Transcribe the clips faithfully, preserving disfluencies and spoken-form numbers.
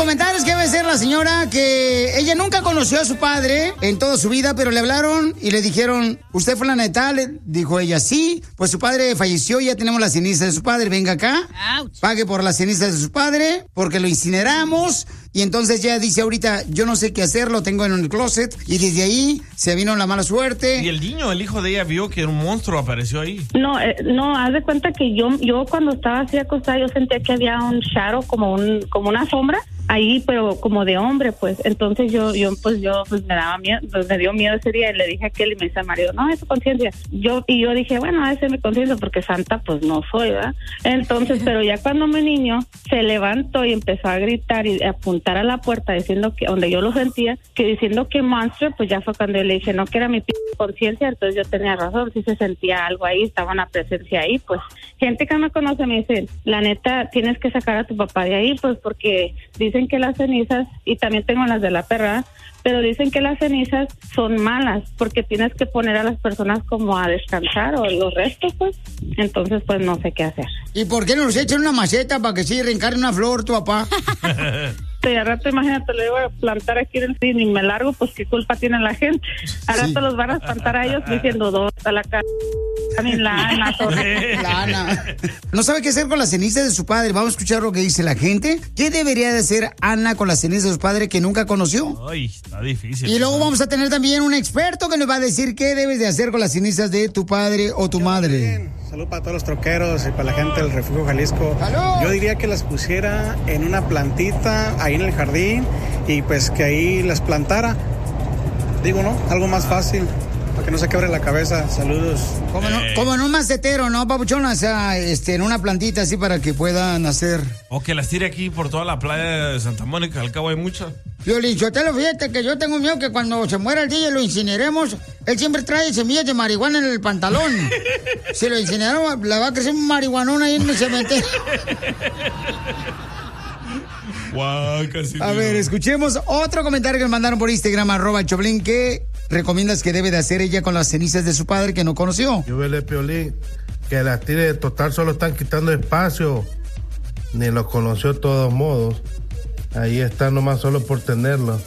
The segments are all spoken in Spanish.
comentarios que debe ser la señora que ella nunca conoció a su padre en toda su vida, pero le hablaron y le dijeron, ¿usted fue la neta? Le dijo ella, sí, pues su padre falleció, ya tenemos las cenizas de su padre, venga acá, Ouch. pague por las cenizas de su padre, porque lo incineramos. Y entonces ya dice ahorita, yo no sé qué hacer, lo tengo en el closet. Y desde ahí se vino la mala suerte. Y el niño, el hijo de ella, vio que un monstruo apareció ahí. No, eh, no, haz de cuenta que yo yo cuando estaba así acostada, yo sentía que había un shadow, como un como una sombra ahí, pero como de hombre, pues. Entonces yo yo pues yo pues me daba miedo, pues me dio miedo ese día y le dije a aquel y me dice al marido, no, es tu conciencia. Yo y yo dije, bueno, ese es mi conciencia porque santa pues no soy, ¿verdad? Entonces, pero ya cuando mi niño se levantó y empezó a gritar y a apuntar a la puerta diciendo que, donde yo lo sentía, que diciendo que monster, pues ya fue cuando yo le dije, no, que era mi p conciencia, entonces yo tenía razón, si se sentía algo ahí, estaba una presencia ahí, pues. Gente que me conoce me dice, la neta, tienes que sacar a tu papá de ahí, pues porque dicen que las cenizas, y también tengo las de la perra, pero dicen que las cenizas son malas, porque tienes que poner a las personas como a descansar, o los restos, pues. Entonces, pues no sé qué hacer. ¿Y por qué no nos echan una maceta para que sí reencarne una flor tu papá? Y al rato, imagínate, le voy a plantar aquí en el cine y me largo, pues qué culpa tiene la gente. Al rato sí. Los van a espantar a ellos diciendo, ¿dónde está la cara? La Ana, la Ana. No sabe qué hacer con las cenizas de su padre. Vamos a escuchar lo que dice la gente. ¿Qué debería de hacer Ana con las cenizas de su padre que nunca conoció? Ay, está difícil. Y luego vamos a tener también un experto que nos va a decir qué debes de hacer con las cenizas de tu padre o tu madre. Bien. Salud para todos los troqueros y para la gente del Refugio Jalisco. ¡Salud! Yo diría que las pusiera en una plantita ahí en el jardín y pues que ahí las plantara. Digo, ¿no? Algo más fácil. Para que no se quebre la cabeza. Saludos. Como, no, como en un macetero, ¿no, papuchón? O sea, este, en una plantita así para que puedan hacer. O que las tire aquí por toda la playa de Santa Mónica. Al cabo hay muchas. Piolín, yo te lo fíjate que yo tengo miedo que cuando se muera el D J y lo incineremos, él siempre trae semillas de marihuana en el pantalón. Si lo incineramos, le va a crecer un marihuanón ahí en el cementerio. Wow, casi a ver, escuchemos otro comentario que me mandaron por Instagram, arroba Choplin, que recomiendas que debe de hacer ella con las cenizas de su padre que no conoció. Yo vele, Piolín, que las tire de total, solo están quitando espacio. Ni los conoció de todos modos. Ahí está nomás solo por tenerlo.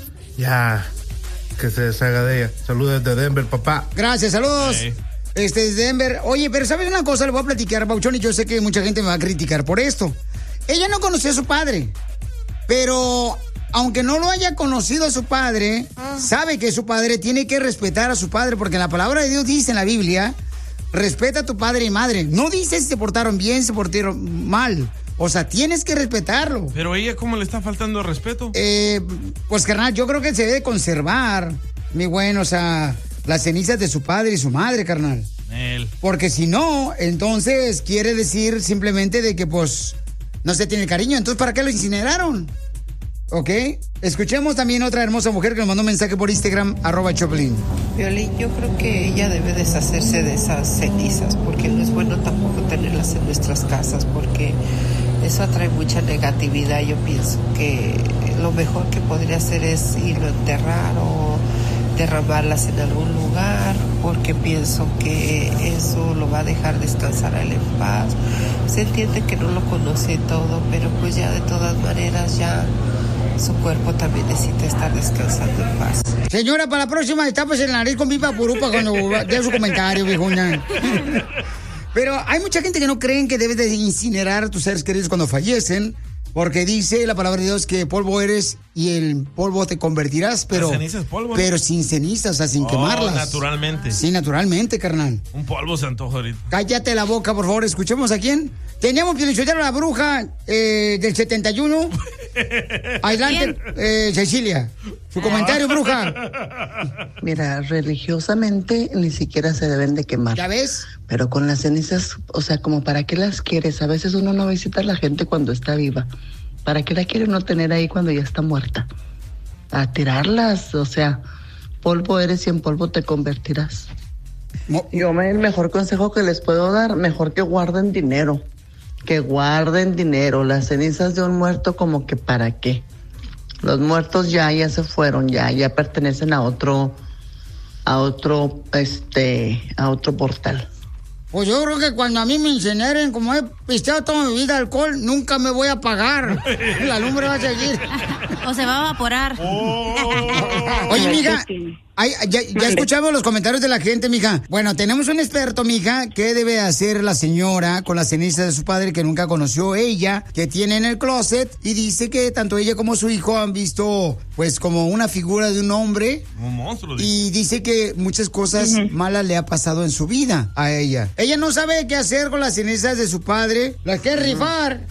Ya, que se deshaga de ella. Saludos desde Denver, papá. Gracias, saludos. Hey. Este es Denver. Oye, pero ¿sabes una cosa? Le voy a platicar, Pauchón, y yo sé que mucha gente me va a criticar por esto. Ella no conoció a su padre, pero aunque no lo haya conocido a su padre, ah. sabe que su padre tiene que respetar a su padre, porque la palabra de Dios dice en la Biblia, respeta a tu padre y madre. No dice si se portaron bien, se portaron mal. O sea, tienes que respetarlo. Pero ella, ¿cómo le está faltando respeto? Eh, pues, carnal, yo creo que se debe conservar, mi bueno, o sea, las cenizas de su padre y su madre, carnal. Él. Porque si no, entonces quiere decir simplemente de que, pues, no se tiene cariño. Entonces, ¿para qué lo incineraron? ¿Ok? Escuchemos también otra hermosa mujer que nos mandó un mensaje por Instagram, arroba Choplin. Violín, yo creo que ella debe deshacerse de esas cenizas, porque no es bueno tampoco tenerlas en nuestras casas, porque eso atrae mucha negatividad. Yo pienso que lo mejor que podría hacer es irlo a enterrar o derramarlas en algún lugar, porque pienso que eso lo va a dejar descansar a él en paz. Se entiende que no lo conoce todo, pero pues ya de todas maneras ya su cuerpo también necesita estar descansando en paz. Señora, para la próxima destapes el nariz con pipa purupa cuando dé su comentario, viejona. Pero hay mucha gente que no creen que debes de incinerar a tus seres queridos cuando fallecen, porque dice la palabra de Dios que polvo eres y el polvo te convertirás, pero, cenizas, polvo, ¿no? pero sin cenizas, o sea, sin oh, quemarlas. Naturalmente. Sí, naturalmente, carnal. Un polvo se antoja ahorita. Cállate la boca, por favor. Escuchemos a quién. Teníamos que escuchar a la bruja eh, del setenta y uno. Adelante, eh, Cecilia. Su comentario, bruja. Mira, religiosamente ni siquiera se deben de quemar. ¿Ya ves? Pero con las cenizas, o sea, como para qué las quieres. A veces uno no visita a la gente cuando está viva. ¿Para qué la quiere uno tener ahí cuando ya está muerta? A tirarlas, o sea, polvo eres y en polvo te convertirás. No. Yo me, el mejor consejo que les puedo dar, mejor que guarden dinero. Que guarden dinero. Las cenizas de un muerto, como que para qué. Los muertos ya, ya se fueron, ya, ya pertenecen a otro, a otro, este, a otro portal. Pues yo creo que cuando a mí me incineren, como he pisteado toda mi vida alcohol, nunca me voy a pagar. La lumbre va a seguir. O se va a evaporar. Oh. Oye, mija, ay, ya, ya escuchamos los comentarios de la gente, mija. Bueno, tenemos un experto, mija, ¿qué debe hacer la señora con las cenizas de su padre que nunca conoció ella, que tiene en el closet? Y dice que tanto ella como su hijo han visto, pues, como una figura de un hombre. Un monstruo. Dice. Y dice que muchas cosas uh-huh. malas le ha pasado en su vida a ella. Ella no sabe qué hacer con las cenizas de su padre. Las quiere rifar.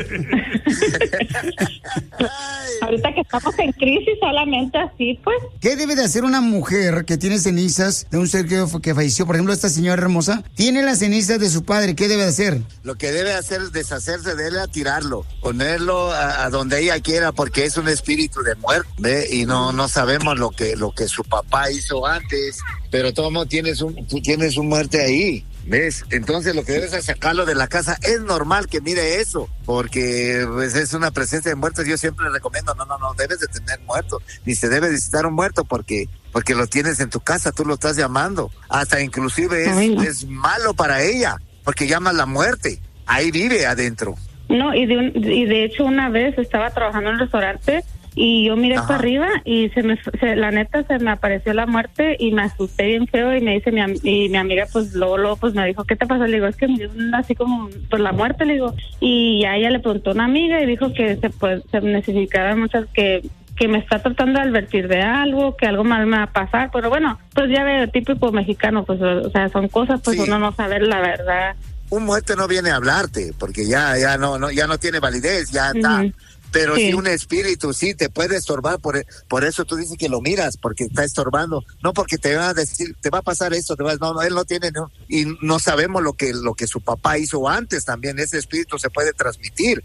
Ahorita que estamos en crisis, solamente así, pues. ¿Qué debe de hacer una mujer que tiene cenizas de un ser que, que falleció? Por ejemplo, esta señora hermosa tiene las cenizas de su padre. ¿Qué debe de hacer? Lo que debe hacer es deshacerse de él, a tirarlo, ponerlo a, a donde ella quiera, porque es un espíritu de muerte, ¿ve? Y no no sabemos lo que lo que su papá hizo antes, pero todo tienes un tú tienes un muerte ahí. ¿Ves? Entonces lo que debes es sacarlo de la casa. Es normal que mire eso, porque pues, es una presencia de muertos. Yo siempre recomiendo, no, no, no, debes de tener muertos, ni se debe visitar un muerto porque porque lo tienes en tu casa, tú lo estás llamando. Hasta inclusive es, no. es malo para ella, porque llamas la muerte. Ahí vive adentro. No, y de, un, y de hecho una vez estaba trabajando en un restaurante y yo miré para arriba y se me, se, la neta se me apareció la muerte y me asusté bien feo y me dice mi, y mi amiga pues luego, luego pues me dijo, ¿qué te pasó? Le digo, es que me dio así como pues la muerte, le digo, y ya ella le preguntó a una amiga y dijo que se pues se necesitaban muchas que que me está tratando de advertir de algo, que algo mal me va a pasar, pero bueno, pues ya veo, típico mexicano, pues o sea, son cosas pues sí. Uno no sabe la verdad. Un muerto no viene a hablarte porque ya ya no no ya no tiene validez, ya está. Uh-huh. Pero sí. Si un espíritu sí te puede estorbar, por, por eso tú dices que lo miras, porque está estorbando, no porque te va a decir, te va a pasar esto, te va, no, no, él no tiene, no, y no sabemos lo que lo que su papá hizo antes también, ese espíritu se puede transmitir.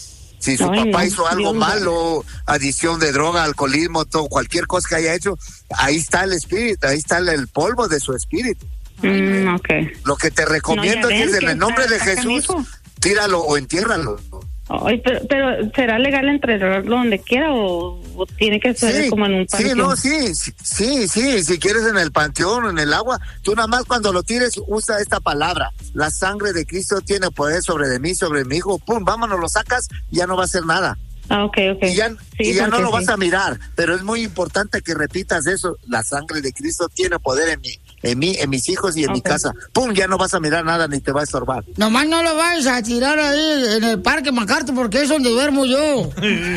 Si su Ay, papá no, hizo algo Dios malo, Dios. Adición de droga, alcoholismo, todo, cualquier cosa que haya hecho, ahí está el espíritu, ahí está el polvo de su espíritu. Mm, okay. Lo que te recomiendo no, es que en el nombre de Jesús, tíralo o entiérralo. Ay, pero, pero ¿será legal enterrarlo donde quiera o, o tiene que ser sí, como en un panteón? Sí, no, sí, sí, sí, si quieres en el panteón o en el agua, tú nada más cuando lo tires usa esta palabra, la sangre de Cristo tiene poder sobre de mí, sobre mi hijo, pum, vámonos, lo sacas y ya no va a hacer nada. Ah, ok, ok. Y ya, sí, y ya no lo sí. vas a mirar, pero es muy importante que repitas eso, la sangre de Cristo tiene poder en mí. En mí, en mis hijos y en okay. mi casa. ¡Pum! Ya no vas a mirar nada ni te va a estorbar. Nomás no lo vayas a tirar ahí en el Parque MacArthur porque es donde duermo yo.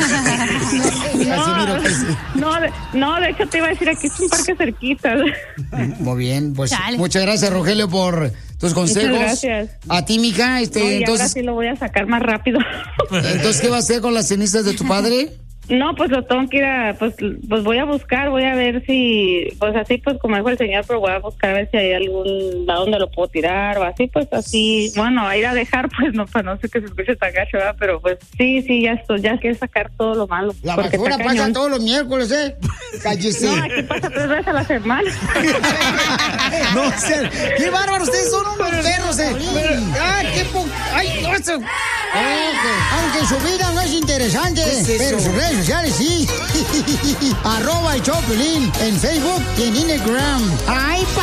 no, no, de, no, de hecho te iba a decir, aquí es un parque cerquita. Muy bien, pues Chale. Muchas gracias, Rogelio, por tus consejos. Muchas gracias. A ti, mija, este, no, y entonces... ahora sí lo voy a sacar más rápido. Entonces, ¿qué va a hacer con las cenizas de tu padre? No, pues lo tengo que ir a, pues, pues voy a buscar, voy a ver si, pues así, pues como dijo el señor, pero voy a buscar a ver si hay algún lado donde lo puedo tirar o así, pues así, bueno, a ir a dejar, pues no, pues no sé que se escuche tan gacho, ¿verdad? Pero pues sí, sí, ya estoy, ya quiero sacar todo lo malo. La basura pasa cañón. Todos los miércoles, ¿eh? Cállese. No, aquí pasa tres veces a la semana. No, o sea, qué bárbaro, ustedes son unos perros, ¿eh? ¡Ah, qué po... ¡Ay, no, eso! Aunque su vida no es interesante, es pero sus redes sociales sí. Arroba el Choplin en Facebook y en Instagram. ¡Ay, pa!